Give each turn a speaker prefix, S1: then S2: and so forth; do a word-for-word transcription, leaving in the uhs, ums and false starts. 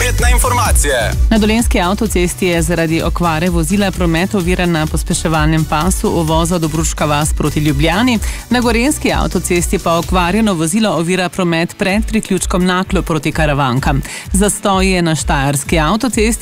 S1: prometne informacije.
S2: Na Dolenjski avtocesti je zaradi okvare vozila promet oviran na pospeševalnem pasu uvoza Dobruška vas proti Ljubljani. Na Gorenjski avtocesti pa okvarjeno vozilo ovira promet pred priključkom Naklo proti Karavankam. Zastoj je na Štajerski avtocesti